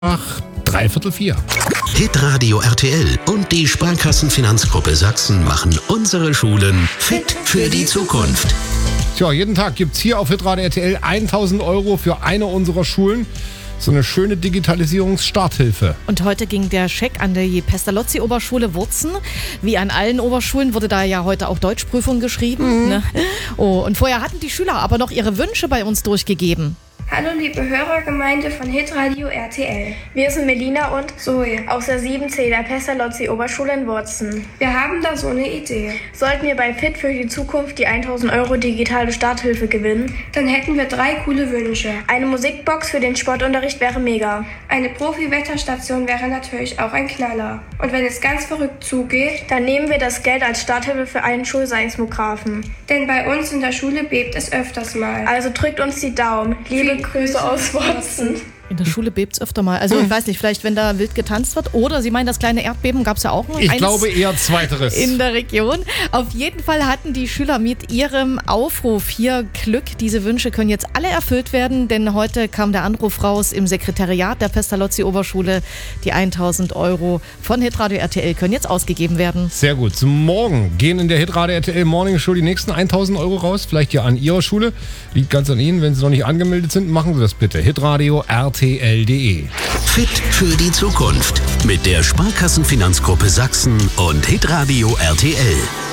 Nach 3/4. Hitradio RTL und die Sparkassenfinanzgruppe Sachsen machen unsere Schulen fit für die Zukunft. Tja, jeden Tag gibt's hier auf Hitradio RTL 1.000 Euro für eine unserer Schulen. So eine schöne Digitalisierungsstarthilfe. Und heute ging der Scheck an die Pestalozzi-Oberschule Wurzen. Wie an allen Oberschulen wurde da ja heute auch Deutschprüfung geschrieben. Ne? Oh, und vorher hatten die Schüler aber noch ihre Wünsche bei uns durchgegeben. Hallo liebe Hörergemeinde von Hitradio RTL. Wir sind Melina und Zoe aus der 7C der Pestalozzi-Oberschule in Wurzen. Wir haben da so eine Idee. Sollten wir bei Fit für die Zukunft die 1.000 Euro digitale Starthilfe gewinnen, dann hätten wir 3 coole Wünsche. Eine Musikbox für den Sportunterricht wäre mega. Eine Profi-Wetterstation wäre natürlich auch ein Knaller. Und wenn es ganz verrückt zugeht, dann nehmen wir das Geld als Starthilfe für einen Schulseismographen. Denn bei uns in der Schule bebt es öfters mal. Also drückt uns die Daumen. Liebe Grüße aus Wurzen. In der Schule bebt es öfter mal. Also ich weiß nicht, vielleicht wenn da wild getanzt wird. Oder Sie meinen, das kleine Erdbeben gab es ja auch noch. Ich glaube eher Zweiteres. In der Region. Auf jeden Fall hatten die Schüler mit ihrem Aufruf hier Glück. Diese Wünsche können jetzt alle erfüllt werden, denn heute kam der Anruf raus im Sekretariat der Pestalozzi-Oberschule. Die 1.000 Euro von Hitradio RTL können jetzt ausgegeben werden. Sehr gut. Morgen gehen in der Hitradio RTL Morning Show die nächsten 1.000 Euro raus. Vielleicht ja an Ihrer Schule. Liegt ganz an Ihnen. Wenn Sie noch nicht angemeldet sind, machen Sie das bitte. Hitradio RTL.de. Fit für die Zukunft mit der Sparkassenfinanzgruppe Sachsen und Hitradio RTL.